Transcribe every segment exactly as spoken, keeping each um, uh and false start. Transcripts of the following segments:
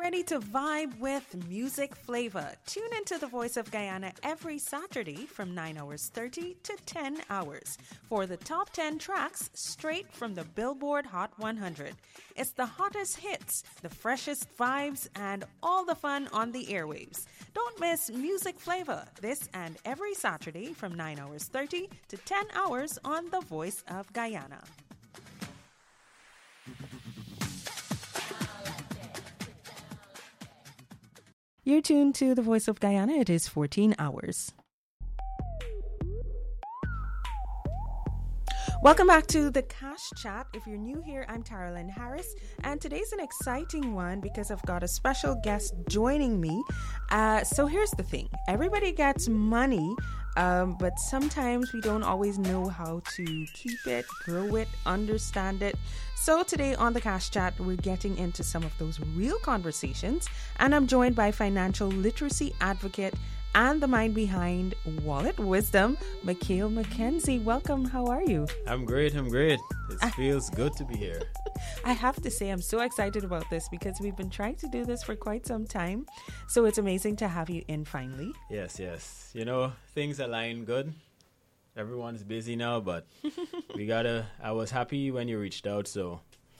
ready to vibe with music flavor. Tune into the Voice of Guyana every Saturday from nine hours thirty to ten hours for the top ten tracks straight from the Billboard Hot one hundred. It's the hottest hits, the freshest vibes, and all the fun on the airwaves. Don't miss Music Flavor this and every Saturday from nine hours thirty to ten hours on the Voice of Guyana. You're tuned to the Voice of Guyana. It is fourteen hours. Welcome back to the Cash Chat. If you're new here, I'm Taralyn Harris, and today's an exciting one because I've got a special guest joining me. Uh, so here's the thing. Everybody gets money, um, but sometimes we don't always know how to keep it, grow it, understand it. So today on the Cash Chat, we're getting into some of those real conversations, and I'm joined by financial literacy advocate and the mind behind Wallet Wisdom, Mikhail McKenzie. Welcome. How are you? I'm great. I'm great. It I, feels good to be here. I have to say, I'm so excited about this because we've been trying to do this for quite some time. So it's amazing to have you in finally. Yes, yes. You know, things align good. Everyone's busy now, but we gotta. I was happy when you reached out, so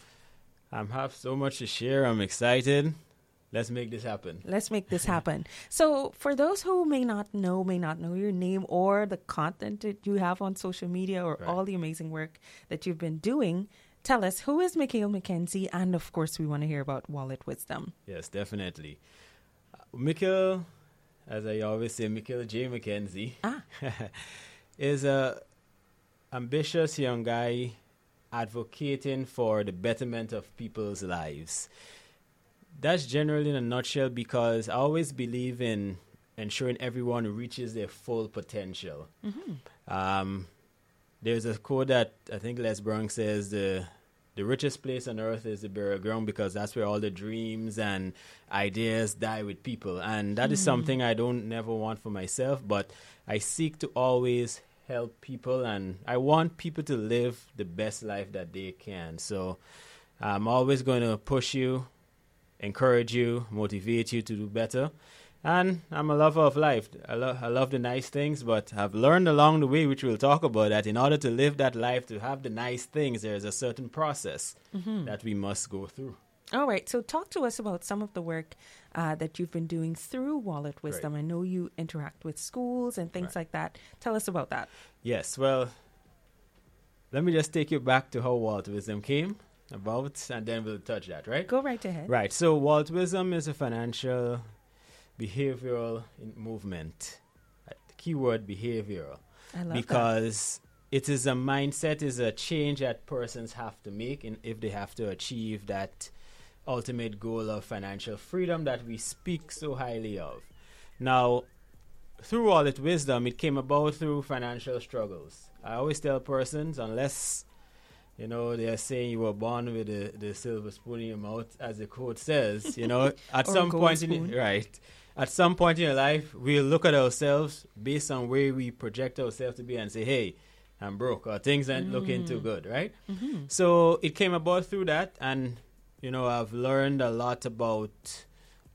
I have so much to share. I'm excited. Let's make this happen. Let's make this happen. So for those who may not know, may not know your name or the content that you have on social media or right. all the amazing work that you've been doing, tell us, who is Mikhail McKenzie? And of course, we want to hear about Wallet Wisdom. Yes, definitely. Uh, Mikhail, as I always say, Mikhail J. McKenzie, ah. is a ambitious young guy advocating for the betterment of people's lives. That's generally in a nutshell because I always believe in ensuring everyone reaches their full potential. Mm-hmm. Um, there's a quote that I think Les Brown says, the the richest place on earth is the burial ground because that's where all the dreams and ideas die with people. And that mm. is something I don't never want for myself, but I seek to always help people, and I want people to live the best life that they can. So I'm always going to push you, encourage you, motivate you to do better. And I'm a lover of life. I, lo- I love the nice things, but I've learned along the way, which we'll talk about, that in order to live that life, to have the nice things, there's a certain process mm-hmm. that we must go through. All right. So talk to us about some of the work uh, that you've been doing through Wallet Wisdom. Right. I know you interact with schools and things right. like that. Tell us about that. Yes. Well, let me just take you back to how Wallet Wisdom came about, and then we'll touch that, right? Go right ahead. Right. So Wallet Wisdom is a financial behavioral movement. The keyword behavioral. I love because that. It is a mindset, is a change that persons have to make in, if they have to achieve that ultimate goal of financial freedom that we speak so highly of. Now, through Wallet Wisdom, it came about through financial struggles. I always tell persons, unless you know, they're saying you were born with the, the silver spoon in your mouth, as the quote says. You know, at some point spoon. in right, at some point in your life, we'll look at ourselves based on where we project ourselves to be and say, "Hey, I'm broke," or "Things aren't mm. looking too good." Right. Mm-hmm. So it came about through that, and you know, I've learned a lot about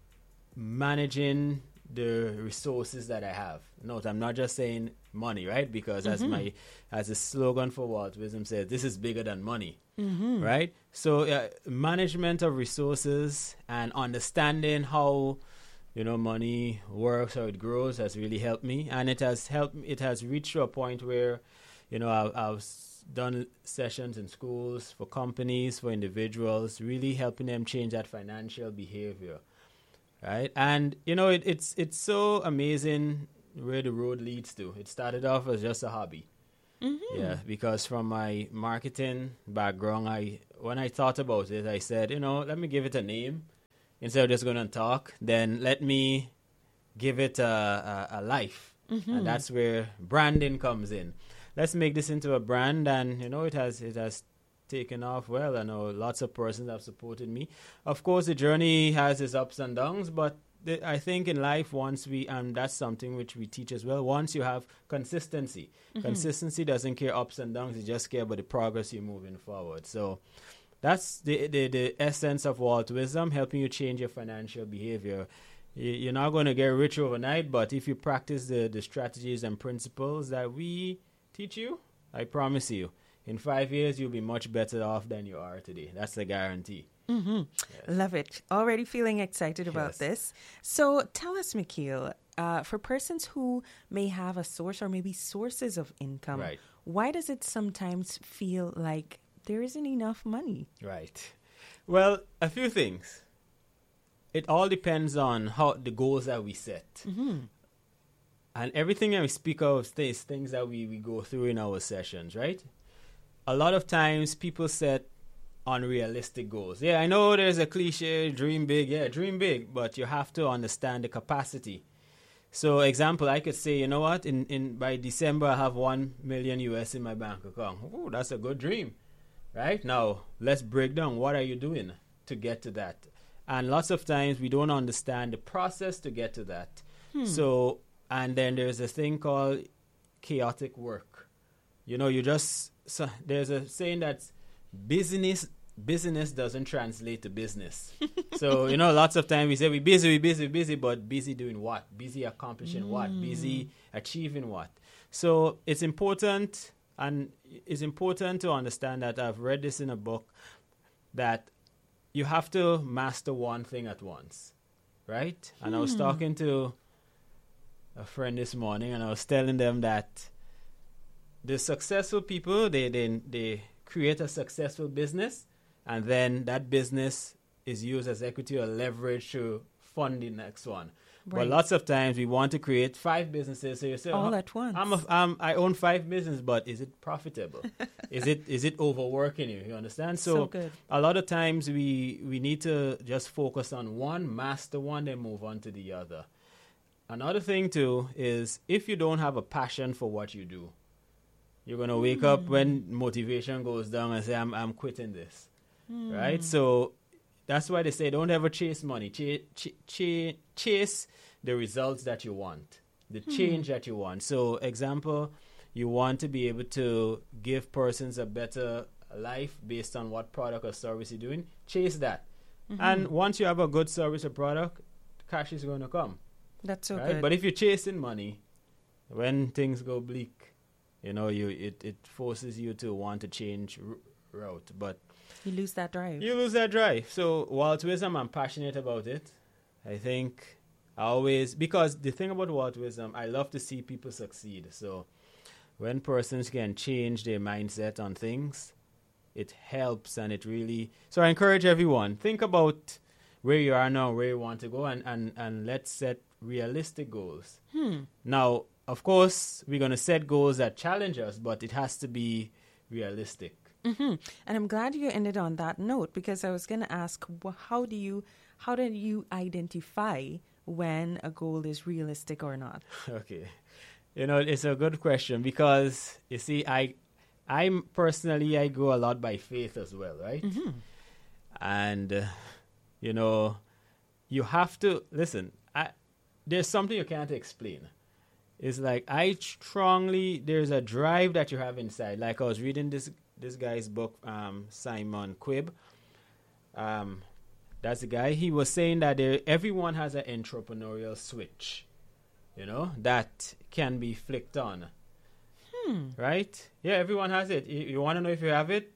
managing the resources that I have. Note, I'm not just saying money, right? Because mm-hmm. as my as the slogan for Wallet Wisdom says, this is bigger than money, mm-hmm. right? So uh, management of resources and understanding how you know money works, how it grows, has really helped me, and it has helped. It has reached to a point where you know I've, I've done sessions in schools for companies, for individuals, really helping them change that financial behavior. Right, and you know it, it's it's so amazing where the road leads to. It started off as just a hobby, mm-hmm. yeah. Because from my marketing background, I when I thought about it, I said, you know, let me give it a name instead of just going to talk. Then let me give it a, a, a life, mm-hmm. and that's where branding comes in. Let's make this into a brand, and you know it has it has. taken off well. I know lots of persons have supported me. Of course, the journey has its ups and downs, but the, I think in life, once we, and that's something which we teach as well, once you have consistency, mm-hmm. consistency doesn't care ups and downs, you just care about the progress you're moving forward. So that's the, the, the essence of Walt Wisdom, helping you change your financial behavior. You, you're not going to get rich overnight, but if you practice the, the strategies and principles that we teach you, I promise you, in five years, you'll be much better off than you are today. That's the guarantee. Mm-hmm. Yes. Love it. Already feeling excited about Yes. this. So tell us, Mikhail, uh, for persons who may have a source or maybe sources of income, Right. why does it sometimes feel like there isn't enough money? Right. Well, a few things. It all depends on how the goals that we set. Mm-hmm. And everything that we speak of is things that we, we go through in our sessions, right? A lot of times people set unrealistic goals. Yeah, I know there's a cliche, dream big. Yeah, dream big, but you have to understand the capacity. So, example, I could say, you know what, in, in by December I have one million U S in my bank account. Oh, that's a good dream, right? Now, let's break down what are you doing to get to that. And lots of times we don't understand the process to get to that. Hmm. So, and then there's a thing called chaotic work. You know, you just, so there's a saying that's business business doesn't translate to business. So, you know, lots of times we say we busy, we busy, we busy, but busy doing what? Busy accomplishing Mm. what? Busy achieving what? So it's important, and it's important to understand that I've read this in a book, that you have to master one thing at once, right? And I was Hmm. talking to a friend this morning, and I was telling them that the successful people, they they, they create a successful business, and then that business is used as equity or leverage to fund the next one. Right. But lots of times we want to create five businesses. So you say, All "Oh, at once." I'm a, I'm, I own five businesses, but is it profitable? is it is it overworking you? You understand? So good. A lot of times we we need to just focus on one, master one, then move on to the other. Another thing too is if you don't have a passion for what you do, you're gonna wake up when motivation goes down and say, "I'm I'm quitting this," right? So that's why they say don't ever chase money. Ch- ch- ch- chase the results that you want, the change that you want. So, example, you want to be able to give persons a better life based on what product or service you're doing. Chase that, and once you have a good service or product, cash is going to come. That's so right? good. But if you're chasing money, when things go bleak, you know, you it, it forces you to want to change r- route. But you lose that drive. you lose that drive. So Walt Wisdom, I'm passionate about it. I think I always, because the thing about Walt Wisdom, I love to see people succeed. So when persons can change their mindset on things, it helps, and it really, so I encourage everyone, think about where you are now, where you want to go, and, and, and let's set realistic goals. Hmm. Now, of course, we're going to set goals that challenge us, but it has to be realistic. Mm-hmm. And I'm glad you ended on that note, because I was going to ask, wh- how do you how do you identify when a goal is realistic or not? Okay. You know, it's a good question, because, you see, I, I'm personally, I go a lot by faith as well, right? Mm-hmm. And, uh, you know, you have to, listen, I, there's something you can't explain. It's like, I strongly, there's a drive that you have inside. Like I was reading this this guy's book, um, Simon Quibb. Um, that's the guy. He was saying that there, everyone has an entrepreneurial switch, you know, that can be flicked on. Hmm. Right? Yeah, everyone has it. You, you want to know if you have it?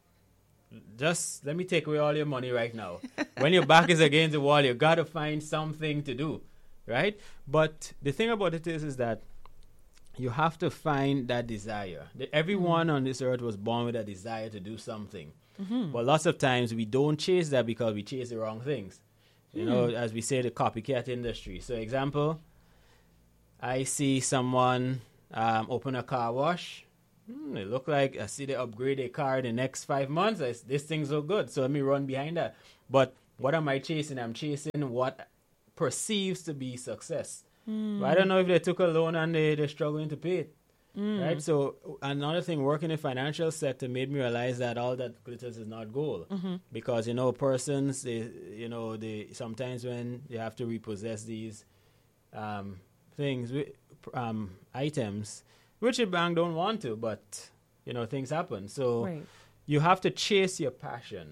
Just let me take away all your money right now. When your back is against the wall, you got to find something to do, right? But the thing about it is, is that you have to find that desire. The, everyone mm-hmm. on this earth was born with a desire to do something. Mm-hmm. But lots of times we don't chase that because we chase the wrong things. You mm. know, as we say, the copycat industry. So, example, I see someone um, open a car wash. Hmm, it look like I see they upgrade a car in the next five months. I, this thing's so good, so let me run behind that. But what am I chasing? I'm chasing what perceives to be success. Mm. But I don't know if they took a loan and they, they're struggling to pay it. Mm. Right? So another thing, working in the financial sector made me realize that all that glitters is not gold. Mm-hmm. Because, you know, persons, they, you know, they sometimes when they have to repossess these um, things, um, items, which the bank don't want to, but, you know, things happen. So right. you have to chase your passion.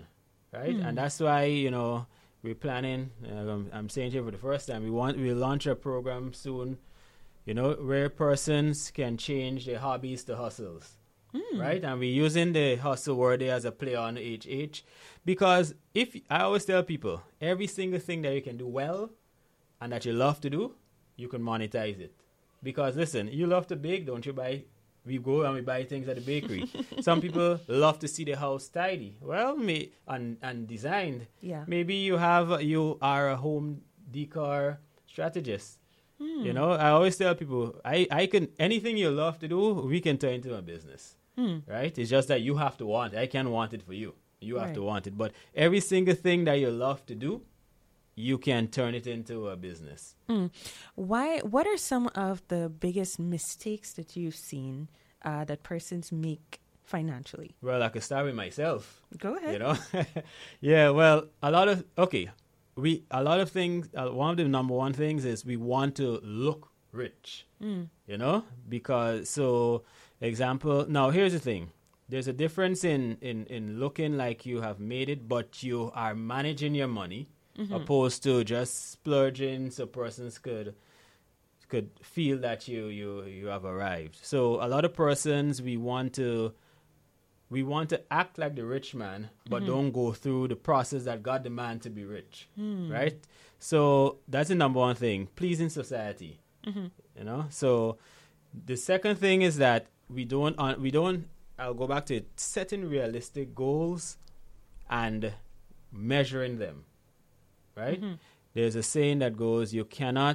right? Mm. And that's why, you know, we're planning, uh, I'm, I'm saying here for the first time, we want, we'll launch a program soon, you know, where persons can change their hobbies to hustles, Mm. right? And we're using the hustle word there as a play on H H, because if, I always tell people, every single thing that you can do well and that you love to do, you can monetize it. Because listen, you love to bake, don't you? Buy, we go and we buy things at the bakery. Some people love to see the house tidy, well, may, and and designed. Yeah. Maybe you have you are a home decor strategist. Mm. You know, I always tell people, I I can anything you love to do, we can turn into a business, Mm. right? It's just that you have to want it. I can't want it for you. You have Right. to want it. But every single thing that you love to do, you can turn it into a business. Mm. Why? What are some of the biggest mistakes that you've seen uh, that persons make financially? Well, I could start with myself. Go ahead. You know, yeah. Well, a lot of okay, we a lot of things. Uh, one of the number one things is we want to look rich. Mm. You know, because so example. Now here's the thing. There's a difference in in in looking like you have made it, but you are managing your money. Mm-hmm. Opposed to just splurging so persons could could feel that you, you you have arrived. So a lot of persons we want to we want to act like the rich man, but Mm-hmm. don't go through the process that got the man to be rich. Mm. Right? So that's the number one thing. Pleasing society. Mm-hmm. You know? So the second thing is that we don't uh, we don't I'll go back to it, setting realistic goals and measuring them. Right? Mm-hmm. There's a saying that goes, you cannot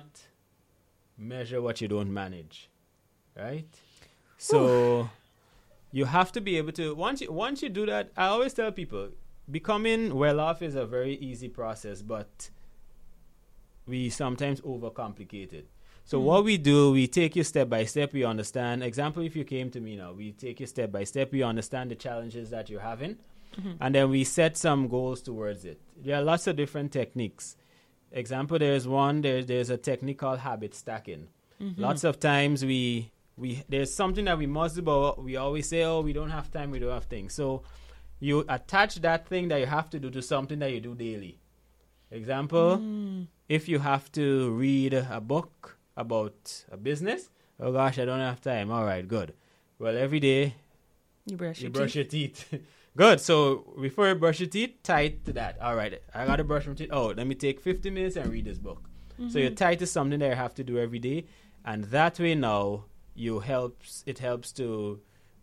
measure what you don't manage. Right? So you have to be able to, once you, once you do that, I always tell people, becoming well off is a very easy process, but we sometimes overcomplicate it. So Mm. what we do, we take you step by step, we understand. Example, if you came to me now, we take you step by step, we understand the challenges that you're having. Mm-hmm. And then we set some goals towards it. There are lots of different techniques. Example, there's one, there, there's a technique called habit stacking. Mm-hmm. Lots of times we, we there's something that we must do, but we always say, oh, we don't have time, we don't have things. So you attach that thing that you have to do to something that you do daily. Example, Mm. if you have to read a book about a business, oh gosh, I don't have time. All right, good. Well, every day You brush you your brush teeth. your teeth. Good. So before you brush your teeth, tie it to that. All right. I got to brush my teeth. Oh, let me take fifty minutes and read this book. Mm-hmm. So you're tied to something that you have to do every day. And that way now, you helps. it helps to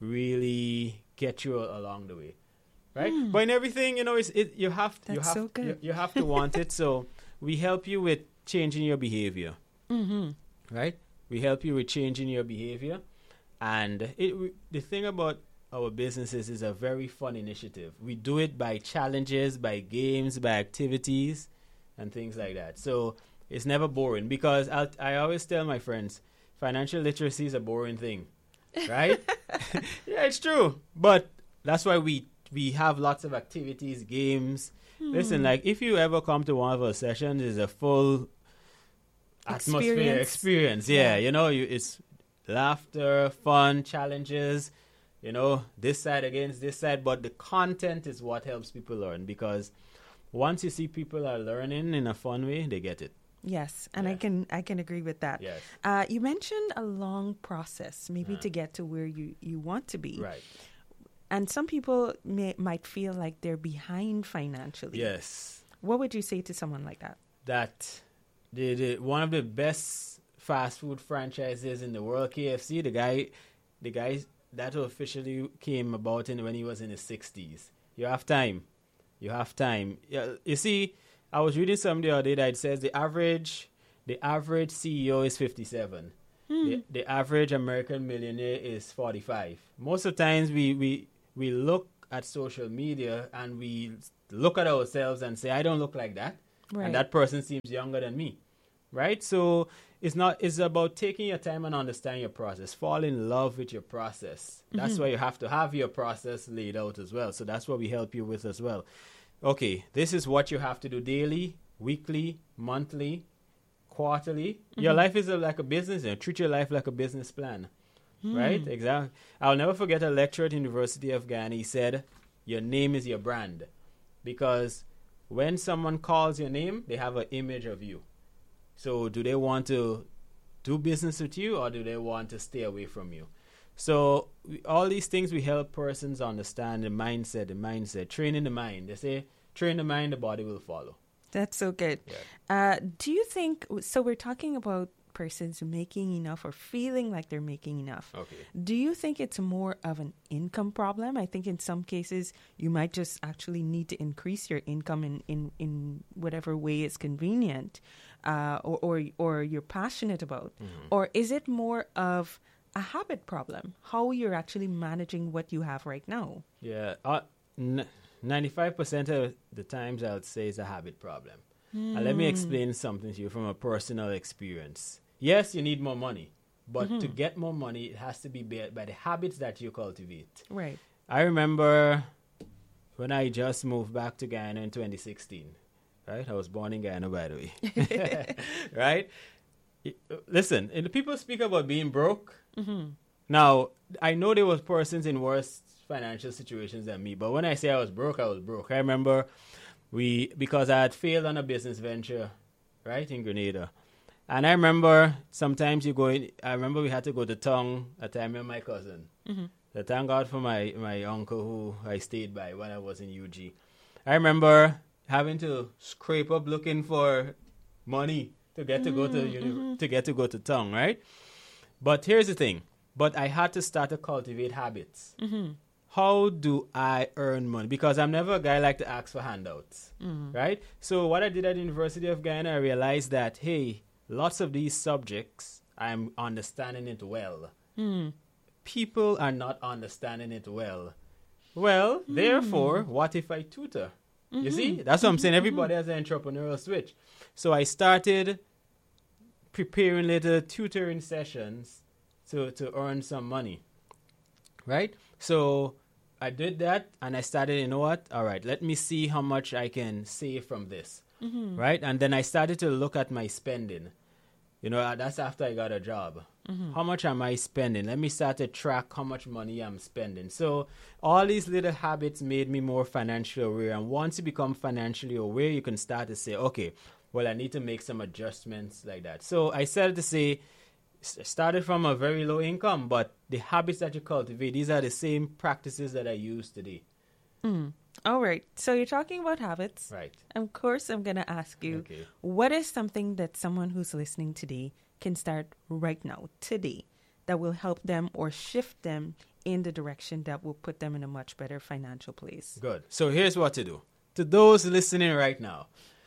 really get you along the way. Right? Mm. But in everything, you know, it's, it, you have, you That's have, so good. You, you have to want it. So we help you with changing your behavior. Mm-hmm. Right? We help you with changing your behavior. And it, we, the thing about our businesses is a very fun initiative. We do it by challenges, by games, by activities, and things like that. So it's never boring because I'll, I always tell my friends, financial literacy is a boring thing, right? Yeah, it's true. But that's why we, we have lots of activities, games. Hmm. Listen, like if you ever come to one of our sessions, it's a full atmosphere Experience. experience. Yeah, Yeah. you know, you, it's laughter, fun, challenges, you know, this side against this side. But the content is what helps people learn, because once you see people are learning in a fun way, they get it. Yes, and I Yeah. can I can agree with that. Yes. Uh, you mentioned a long process, maybe Uh. to get to where you, you want to be. Right. And some people may, might feel like they're behind financially. Yes. What would you say to someone like that? That the, the one of the best fast food franchises in the world, K F C, the guy, the guy that officially came about in when he was in his sixties. You have time. You have time. Yeah, you see, I was reading something the other day that says the average, the average C E O is fifty-seven. Hmm. The, the average American millionaire is forty-five. Most of the times we, we, we look at social media and we look at ourselves and say, I don't look like that. Right. And that person seems younger than me. Right? So it's not, it's about taking your time and understanding your process. Fall in love with your process. That's Mm-hmm. why you have to have your process laid out as well. So that's what we help you with as well. Okay, this is what you have to do daily, weekly, monthly, quarterly. Mm-hmm. Your life is a, like a business. You know, treat your life like a business plan. Hmm. Right? Exactly. I'll never forget a lecturer at the University of Ghana. He said, your name is your brand. because when someone calls your name, they have an image of you. So do they want to do business with you, or do they want to stay away from you? So we, all these things, we help persons understand the mindset, the mindset, training the mind. They say, train the mind, the body will follow. That's so good. Yeah. Uh, do you think, so we're talking about persons making enough or feeling like they're making enough. Okay. Do you think it's more of an income problem? I think in some cases you might just actually need to increase your income in, in, in whatever way is convenient uh, or, or, or you're passionate about. Mm-hmm. Or is it more of a habit problem, how you're actually managing what you have right now? Yeah. Uh, n- ninety-five percent of the times I would say it's a habit problem. Mm. And let me explain something to you from a personal experience. Yes, you need more money, but mm-hmm. to get more money, it has to be by, by the habits that you cultivate. Right. I remember when I just moved back to Guyana in twenty sixteen, right? I was born in Guyana, by the way, right? It, uh, listen, and the people speak about being broke. Mm-hmm. Now, I know there was persons in worse financial situations than me, but when I say I was broke, I was broke. I remember we, because I had failed on a business venture, right, in Grenada. And I remember sometimes you go in, I remember we had to go to Tongue at the time with my cousin. Mm-hmm. So thank God for my, my uncle who I stayed by when I was in U G. I remember having to scrape up looking for money to get to mm-hmm. go to uni- mm-hmm. to get to go to Tongue, right? But here's the thing. But I had to start to cultivate habits. Mm-hmm. How do I earn money? Because I'm never a guy like to ask for handouts, mm-hmm. right? So what I did at the University of Guyana, I realized that, hey, lots of these subjects, I'm understanding it well. Mm. People are not understanding it well. Well, mm. therefore, what if I tutor? Mm-hmm. You see? That's what I'm saying. Everybody mm-hmm. has an entrepreneurial switch. So I started preparing little tutoring sessions to, to earn some money, right? So I did that, and I started, you know what? All right, let me see how much I can save from this, mm-hmm. right? And then I started to look at my spending. You know, that's after I got a job. Mm-hmm. How much am I spending? Let me start to track how much money I'm spending. So all these little habits made me more financially aware. And once you become financially aware, you can start to say, okay, well, I need to make some adjustments like that. So I started to say, started from a very low income, but the habits that you cultivate, these are the same practices that I use today. Mm. All right. So you're talking about habits. Right. Of course, I'm going to ask you, okay. What is something that someone who's listening today can start right now, today, that will help them or shift them in the direction that will put them in a much better financial place? Good. So here's what to do. To those listening right now,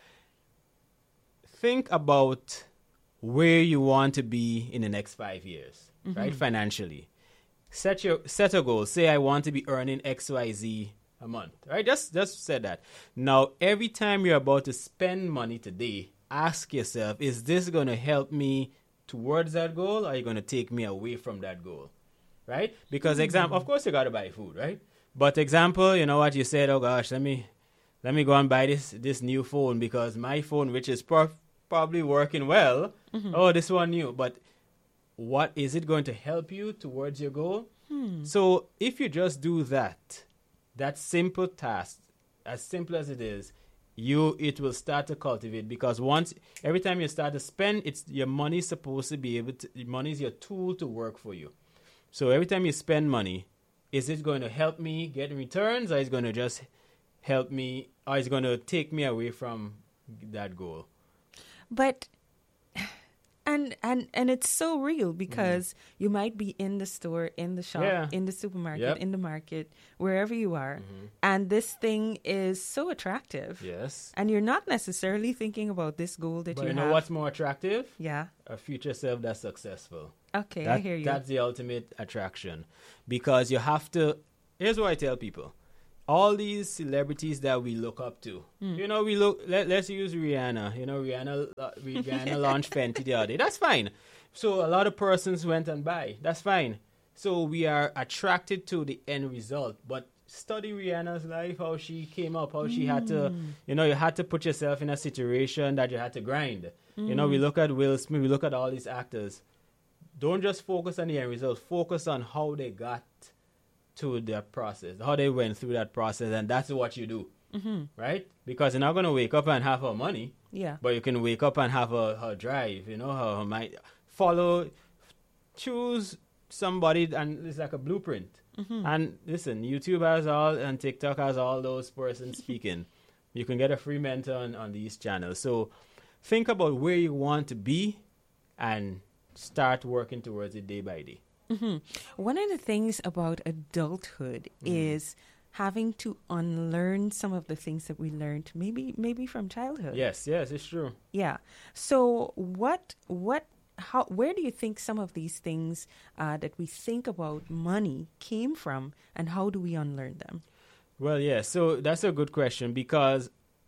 think about where you want to be in the next five years, mm-hmm. right, financially. Set your set a goal. Say, I want to be earning X Y Z a month, right? Just, just say that. Now, every time you're about to spend money today, ask yourself, is this going to help me towards that goal, or are you going to take me away from that goal, right? Because, mm-hmm. example, of course, you got to buy food, right? But example, you know what, you said, oh, gosh, let me let me go and buy this, this new phone because my phone, which is prof- probably working well, mm-hmm. oh, this one new. But what is it going to help you towards your goal? Hmm. So if you just do that, that simple task, as simple as it is, you it will start to cultivate, because once every time you start to spend, it's your money is supposed to be able to, money is your tool to work for you. So every time you spend money, is it going to help me get returns, or is it going to just help me, or is it going to take me away from that goal? But and and and it's so real, because mm-hmm. you might be in the store, in the shop, yeah. in the supermarket, yep. in the market, wherever you are, mm-hmm. and this thing is so attractive. Yes. And you're not necessarily thinking about this goal that but you, you know have. what's more attractive? Yeah. A future self that's successful. Okay, that, I hear you. That's the ultimate attraction, because you have to. Here's what I tell people. All these celebrities that we look up to, mm. you know, we look, let, let's use Rihanna. You know, Rihanna, uh, Rihanna launched Fenty the other day. That's fine. So a lot of persons went and buy. That's fine. So we are attracted to the end result. But study Rihanna's life, how she came up, how mm. she had to, you know, you had to put yourself in a situation that you had to grind. Mm. You know, we look at Will Smith, we look at all these actors. Don't just focus on the end result. Focus on how they got to their process, how they went through that process, and that's what you do. Mm-hmm. right? Because you're not going to wake up and have her money, Yeah. but you can wake up and have her, her drive, you know, her, her mind. Follow, choose somebody, and it's like a blueprint. Mm-hmm. And listen, YouTube has all, and TikTok has all those persons speaking. You can get a free mentor on, on these channels. So think about where you want to be and start working towards it day by day. Mm-hmm. One of the things about adulthood Mm. is having to unlearn some of the things that we learned maybe maybe from childhood. Yes, yes, it's true. Yeah. So what what how where do you think some of these things uh, that we think about money came from, and how do we unlearn them? Well, yeah, so that's a good question because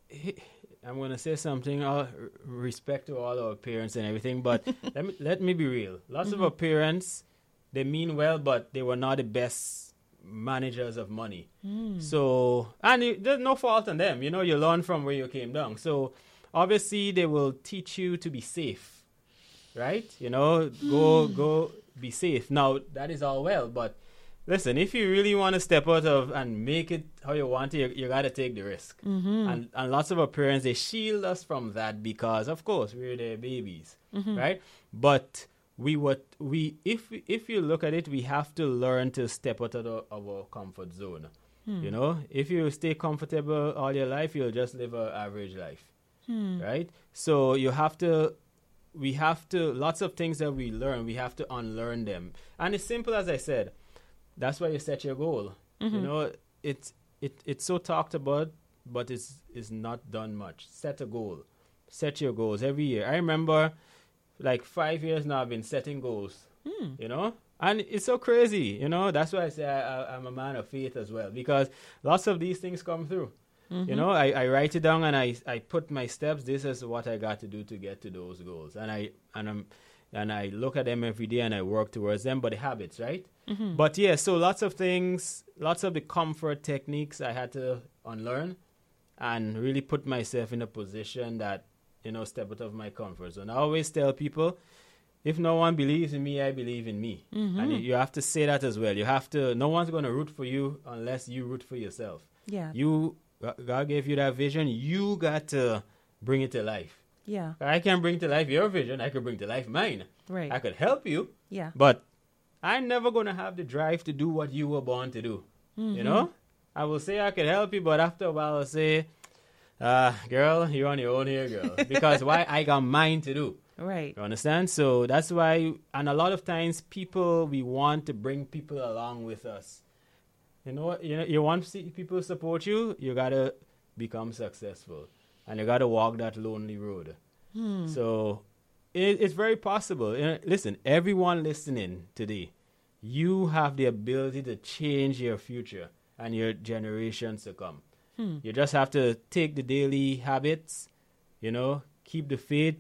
I'm going to say something, all respect to all our parents and everything, but let me let me be real. Lots Mm-hmm. of our parents, they mean well, but they were not the best managers of money. Mm. So, and it, there's no fault on them. You know, you learn from where you came down. So, obviously, they will teach you to be safe, right? You know, go, go, be safe. Now, that is all well, but listen, if you really want to step out of and make it how you want it, you, you got to take the risk. Mm-hmm. And, and lots of our parents, they shield us from that because, of course, we're their babies, Mm-hmm. right? But we what we if if you look at it, we have to learn to step out of the, our comfort zone. Hmm. You know, if you stay comfortable all your life, you'll just live an average life, Hmm. right? So you have to, we have to, lots of things that we learn, we have to unlearn them. And it's simple as I said. That's why you set your goal. Mm-hmm. You know, it's it it's so talked about, but it's it's not done much. Set a goal. Set your goals every year. I remember, like five years now, I've been setting goals. Hmm. You know, and it's so crazy. You know, that's why I say I, I, I'm a man of faith as well, because lots of these things come through. Mm-hmm. You know, I, I write it down and I I put my steps. This is what I got to do to get to those goals, and I and I'm and I look at them every day and I work towards them. But the habits, right? Mm-hmm. But yeah, so lots of things, lots of the comfort techniques I had to unlearn and really put myself in a position that, you know, step out of my comfort zone. I always tell people, if no one believes in me, I believe in me. Mm-hmm. And you, you have to say that as well. You have to, no one's going to root for you unless you root for yourself. Yeah. You, God gave you that vision. You got to bring it to life. Yeah. I can bring to life your vision. I could bring to life mine. Right. I could help you. Yeah. But I'm never going to have the drive to do what you were born to do. Mm-hmm. You know? I will say I could help you, but after a while I'll say, uh, girl, you're on your own here, girl. Because why? I got mine to do. Right. You understand? So that's why, and a lot of times people, we want to bring people along with us. You know what? You know, you want to see people support you, you got to become successful. And you got to walk that lonely road. Hmm. So it, it's very possible. Uh, Listen, everyone listening today, you have the ability to change your future and your generations to come. Hmm. You just have to take the daily habits, you know, keep the faith,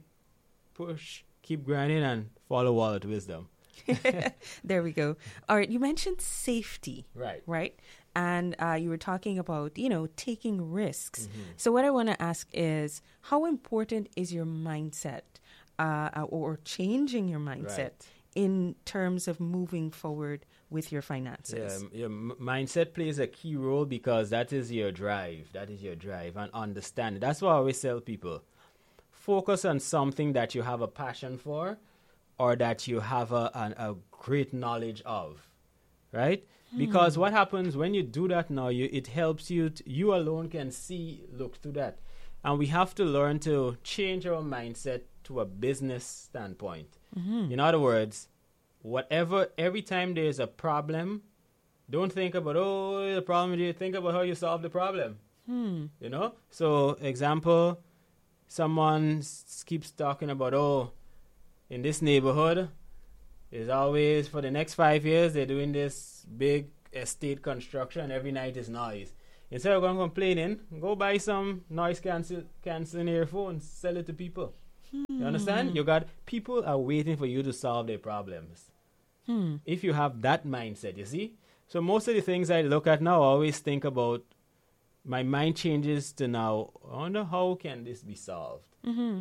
push, keep grinding, and follow wallet wisdom. There we go. All right. You mentioned safety, Right. right? And uh, you were talking about, you know, taking risks. Mm-hmm. So what I want to ask is, how important is your mindset uh, or changing your mindset Right. in terms of moving forward with your finances? Yeah, your m- mindset plays a key role because that is your drive. That is your drive and understand. That's why I always tell people, focus on something that you have a passion for or that you have a, an, a great knowledge of, right? Because what happens when you do that now, you, it helps you, t- you alone can see, look through that. And we have to learn to change our mindset to a business standpoint. Mm-hmm. In other words, whatever, every time there's a problem, don't think about, oh, the problem, you think about how you solve the problem. Hmm. You know? So, example, someone s- keeps talking about, oh, in this neighborhood, is always, for the next five years, they're doing this big estate construction. Every night is noise. Instead of going complaining, go buy some noise cancel, canceling earphones, sell it to people. You understand? You got, people are waiting for you to solve their problems. Hmm. If you have that mindset, you see? So most of the things I look at now, I always think about, my mind changes to now, I wonder how can this be solved? Mm-hmm.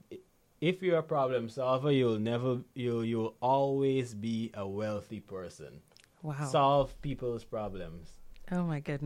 If you're a problem solver, you'll never, you you'll always be a wealthy person. Wow. Solve people's problems. Oh my goodness.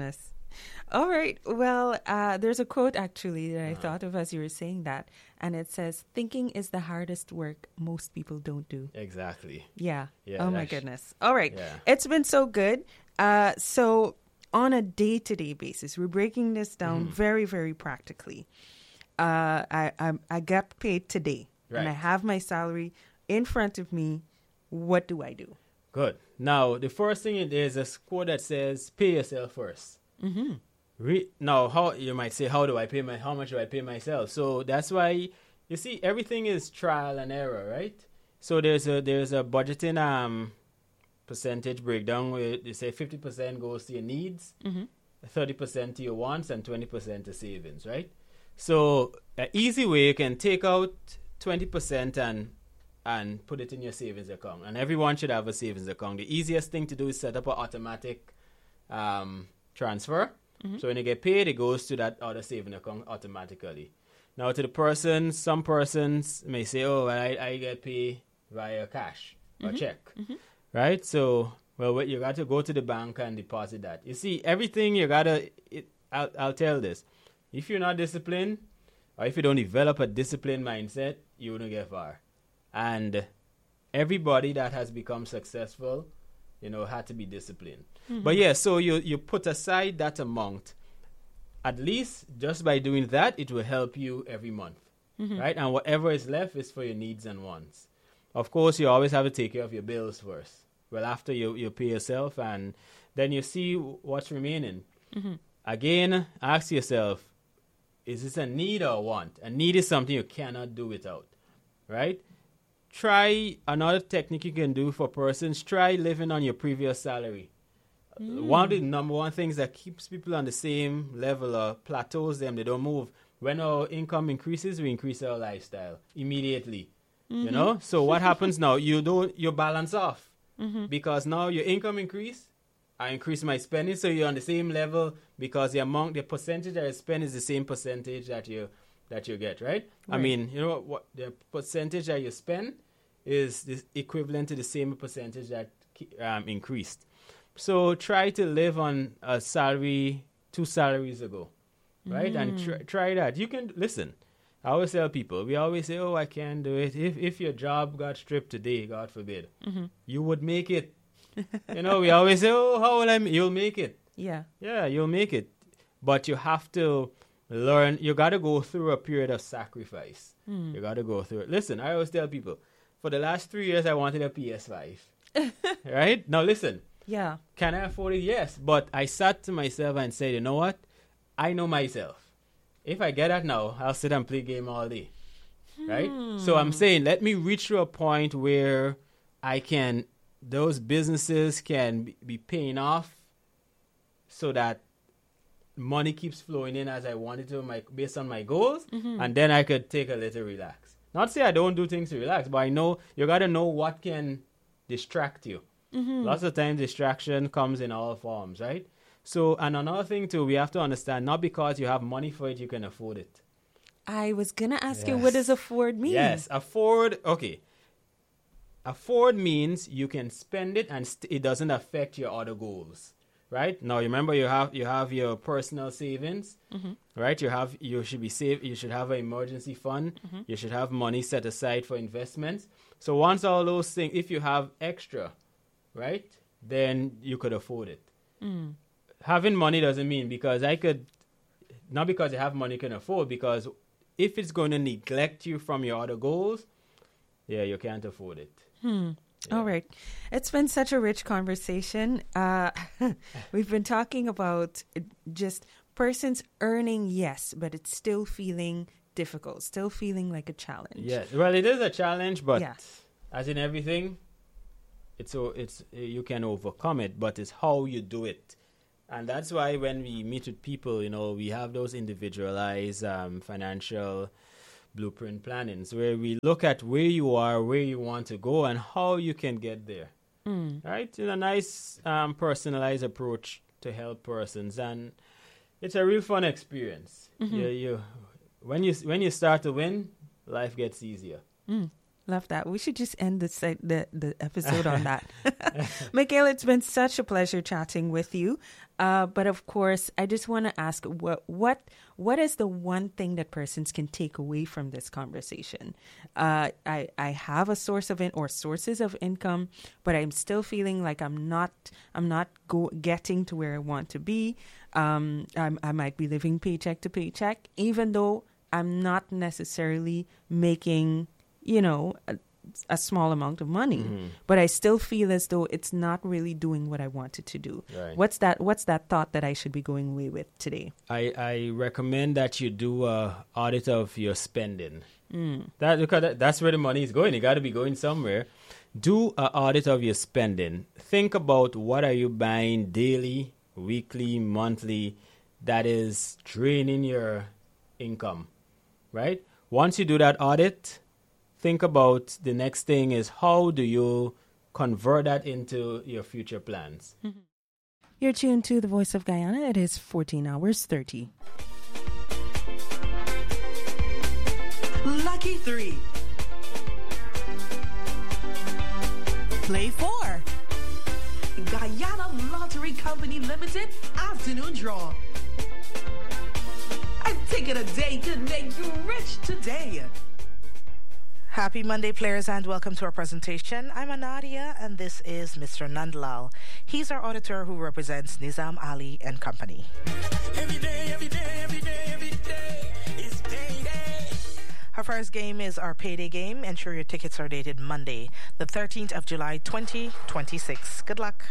All right. Well, uh, there's a quote actually that I Uh-huh. thought of as you were saying that, and it says, "Thinking is the hardest work most people don't do." Exactly. Yeah. Yeah, Oh my that's- goodness. All right. Yeah. It's been so good. Uh, so on a day-to-day basis, we're breaking this down Mm-hmm. very, very practically. Uh, I, I I get paid today, and I Right. have my salary in front of me. What do I do? Good. Now, the first thing is there's a quote that says, "Pay yourself first." Mm-hmm. Re- now, how you might say, "How do I pay my? How much do I pay myself?" So that's why you see everything is trial and error, right? So there's a there's a budgeting um percentage breakdown where they say fifty percent goes to your needs, Mm-hmm. thirty percent to your wants, and twenty percent to savings, right? So an easy way you can take out twenty percent and and put it in your savings account. And everyone should have a savings account. The easiest thing to do is set up an automatic um, transfer. Mm-hmm. So when you get paid, it goes to that other saving account automatically. Now to the person, some persons may say, "Oh, well, I, I get paid via cash or check," Mm-hmm. right? So well, what- you got to go to the bank and deposit that. You see, everything you gotta. It, I'll, I'll tell this: if you're not disciplined, or if you don't develop a disciplined mindset, you wouldn't get far. And everybody that has become successful, you know, had to be disciplined. Mm-hmm. But yeah, so you you put aside that amount. At least just by doing that, it will help you every month, Mm-hmm. right? And whatever is left is for your needs and wants. Of course, you always have to take care of your bills first. Well, after you, you pay yourself, and then you see what's remaining. Mm-hmm. Again, ask yourself, is this a need or a want? A need is something you cannot do without, right? Try another technique you can do for persons. Try living on your previous salary. Mm. One of the number one things that keeps people on the same level or plateaus them, they don't move. When our income increases, we increase our lifestyle immediately. Mm-hmm. You know? So what happens now? You don't you balance off. Mm-hmm. Because now your income increase, I increase my spending, so you're on the same level because the amount, the percentage that you spend is the same percentage that you that you get, right? I Right. mean, you know what? The percentage that you spend is the equivalent to the same percentage that um, increased. So try to live on a salary two salaries ago, right? And try, try that. You can listen. I always tell people, we always say, "Oh, I can't do it." If if your job got stripped today, God forbid, Mm-hmm. you would make it. You know, we always say, "Oh, how will I?" Ma-? You'll make it. Yeah. Yeah, you'll make it. But you have to learn. You got to go through a period of sacrifice. Mm. You got to go through it. Listen, I always tell people, for the last three years, I wanted a P S five. Right? Now, listen, Yeah. can I afford it? Yes. But I sat to myself and said, you know what? I know myself. If I get that now, I'll sit and play game all day. Right? So I'm saying, let me reach to a point where I can, those businesses can be, be paying off so that money keeps flowing in as I want it to, my, based on my goals, Mm-hmm. and then I could take a little relax. Not say I don't do things to relax, but I know you got to know what can distract you. Mm-hmm. Lots of times distraction comes in all forms, right? So, and another thing too, we have to understand, not because you have money for it, you can afford it. I was gonna ask you, Yes. what does afford mean? Yes, afford, okay. Afford means you can spend it and st- it doesn't affect your other goals, right? Now, remember you have you have your personal savings, Mm-hmm. right? You have you should be safe. You should have an emergency fund. Mm-hmm. You should have money set aside for investments. So once all those things, if you have extra, right, then you could afford it. Mm. Having money doesn't mean because I could, not because you have money you can afford, because if it's going to neglect you from your other goals, yeah, you can't afford it. Hmm. Yeah. All right. It's been such a rich conversation. Uh, we've been talking about just persons earning, yes, but it's still feeling difficult, still feeling like a challenge. Yes, well, it is a challenge, but Yeah. as in everything, it's o- it's you can overcome it, but it's how you do it. And that's why when we meet with people, you know, we have those individualized um, financial blueprint plannings where we look at where you are, where you want to go, and how you can get there. Mm. Right? It's a nice um, personalized approach to help persons, and it's a real fun experience. Mhm. You, you, when you when you start to win, life gets easier. Mm. Love that. We should just end the se- the, the episode on that. Mikhail, it's been such a pleasure chatting with you. Uh, but of course, I just want to ask, what what what is the one thing that persons can take away from this conversation? Uh, I I have a source of in or sources of income, but I'm still feeling like I'm not I'm not go- getting to where I want to be. Um, I'm, I might be living paycheck to paycheck, even though I'm not necessarily making, you know, a, a small amount of money, mm-hmm. but I still feel as though it's not really doing what I wanted to do. Right. What's that? What's that thought that I should be going away with today? I, I recommend that you do a audit of your spending. Mm. That because that, that's where the money is going. It got to be going somewhere. Do an audit of your spending. Think about what are you buying daily, weekly, monthly that is draining your income, right? Once you do that audit, think about the next thing is how do you convert that into your future plans. Mm-hmm. You're tuned to The Voice of Guyana. It is fourteen hours thirty. Lucky three. Play four. Guyana Lottery Company Limited afternoon draw. A ticket a day could make you rich today. Happy Monday, players, and welcome to our presentation. I'm Anadia, and this is Mister Nandlal. He's our auditor who represents Nizam Ali and Company. Every day, every day, every day, every day is payday. Our first game is our payday game. Ensure your tickets are dated Monday, the thirteenth of July, twenty twenty-six. Good luck.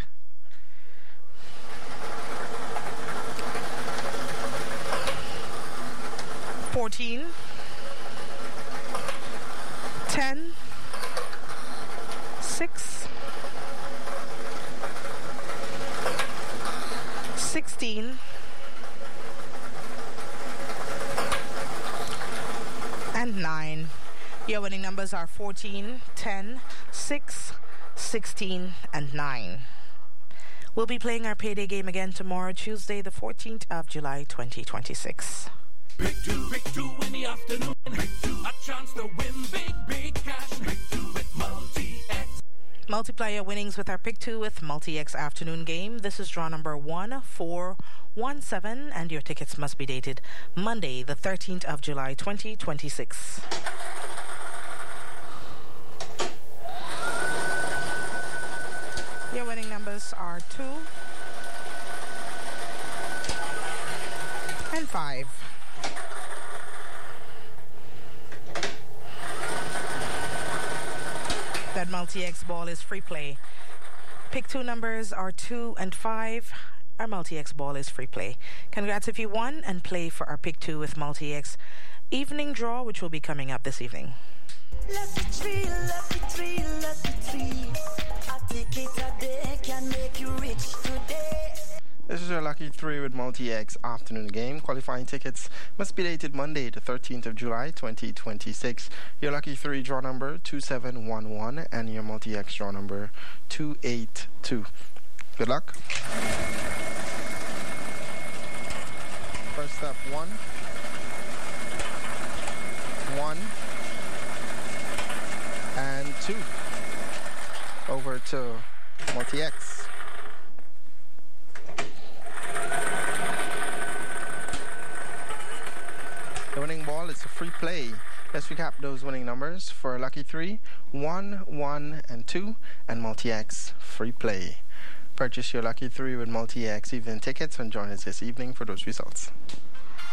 fourteen. ten, six, sixteen, and nine. Your winning numbers are fourteen, ten, six, sixteen, and nine. We'll be playing our payday game again tomorrow, Tuesday, the fourteenth of July, twenty twenty-six. Big two, big two in the afternoon. Big two, a chance to win big, big cash. Big two with Multi-X. Multiply your winnings with our Pick two with Multi-X afternoon game. This is draw number one four one seven, and your tickets must be dated Monday, the thirteenth of July, twenty twenty-six. Your winning numbers are two and five. That Multi-X ball is free play. Pick two numbers are two and five. Our Multi-X ball is free play. Congrats if you won and play for our Pick two with Multi-X evening draw, which will be coming up this evening. Lucky three, lucky three, lucky three. A ticket a day can make you rich today. This is your Lucky three with Multi-X afternoon game. Qualifying tickets must be dated Monday, the thirteenth of July, twenty twenty-six. Your Lucky three draw number two seven one one and your Multi-X draw number two eight two. Good luck. First up, one. One. And two. Over to Multi-X. The winning ball is a free play. Let's recap those winning numbers for Lucky three, one, one, and two, and Multi-X free play. Purchase your Lucky three with Multi-X evening tickets and join us this evening for those results.